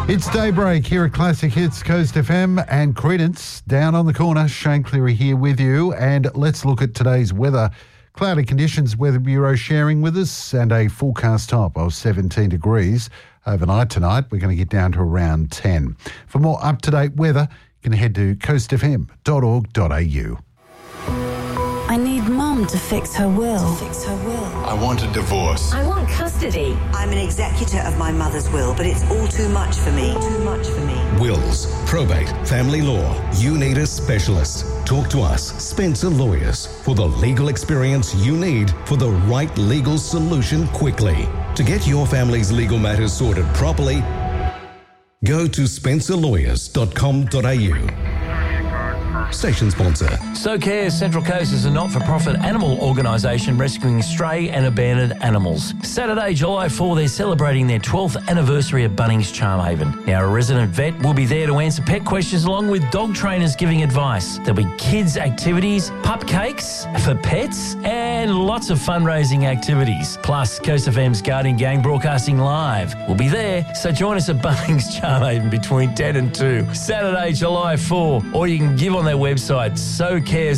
It's Daybreak here at Classic Hits Coast FM and Credence down on the corner. Shane Cleary here with you, and let's look at today's weather. Cloudy conditions, Weather Bureau sharing with us, and a forecast top of 17 degrees. Overnight tonight, we're going to get down to around 10. For more up-to-date weather, you can head to coastfm.org.au. I need Mum to fix her will. I want a divorce. I want custody. I'm an executor of my mother's will, but it's all too much for me. Wills, probate, family law. You need a specialist. Talk to us, Spencer Lawyers, for the legal experience you need for the right legal solution quickly. To get your family's legal matters sorted properly, go to spencerlawyers.com.au. Station sponsor. SoCare Central Coast is a not-for-profit animal organisation rescuing stray and abandoned animals. Saturday, July 4, they're celebrating their 12th anniversary at Bunnings Charmhaven. Now, a resident vet will be there to answer pet questions along with dog trainers giving advice. There'll be kids' activities, pup cakes for pets, and lots of fundraising activities. Plus, Coast FM's Guardian Gang broadcasting live. We'll be there, so join us at Bunnings Charmhaven between 10 and 2. Saturday, July 4, or you can give on their website, SoCare's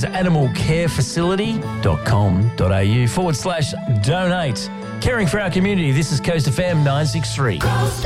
animalcarefacility.com.au /donate. Caring for our community, this is Coast FM 963.